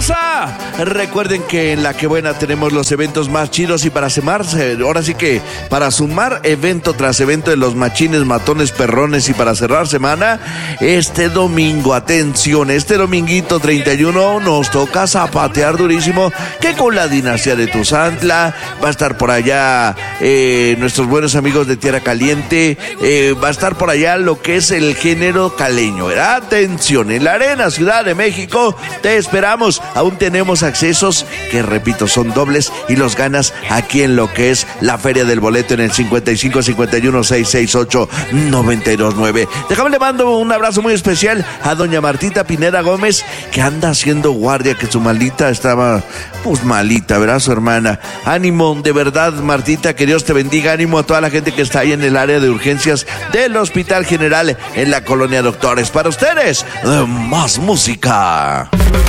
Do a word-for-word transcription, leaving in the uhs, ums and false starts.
raza. Recuerden que en La Que Buena tenemos los eventos más chidos y para sumarse, ahora sí que para sumar evento tras evento de los machines, matones, perrones y para cerrar semana, este domingo, atención, este dominguito treinta y uno nos toca zapatear durísimo, que con la dinastía de Tuzantla va a estar por allá eh, nuestros buenos amigos de Tierra Caliente, eh, va a estar por allá lo que es el género caleño, ¿verdad? Atención, en la Arena Ciudad de México te esperamos, aún tenemos accesos que repito son dobles y los ganas aquí en lo que es la Feria del Boleto en el cincuenta y cinco cincuenta y uno seiscientos sesenta y ocho noventa y dos nueve. Déjame le mando un abrazo muy especial a doña Martita Pineda Gómez, que anda haciendo guardia, que su malita estaba pues malita, ¿verdad? Su hermana. Ánimo, de verdad, Martita, que Dios te bendiga. Ánimo a toda la gente que está ahí en el área de urgencias del Hospital General en la Colonia Doctores. Para ustedes, más música.